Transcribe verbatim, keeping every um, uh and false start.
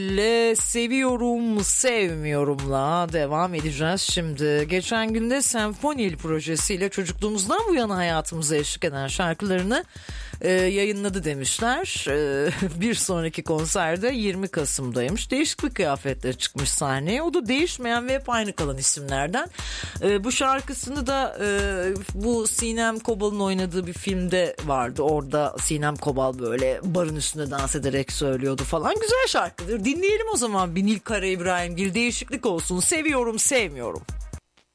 Le seviyorum sevmiyorumla devam edeceğiz şimdi. Geçen günde Senfonil projesiyle çocukluğumuzdan bu yana hayatımıza eşlik eden şarkılarını e, yayınladı demişler. E, bir sonraki konserde yirmi Kasım'daymış. Değişik bir kıyafetle çıkmış sahneye. O da değişmeyen ve hep aynı kalan isimlerden. E, bu şarkısını da e, bu Sinem Kobal'ın oynadığı bir filmde vardı. Orada Sinem Kobal böyle barın üstünde dans ederek söylüyordu falan. Güzel şarkıdır. Dinleyelim o zaman bir Nilkara İbrahimgil, değişiklik olsun. Seviyorum sevmiyorum.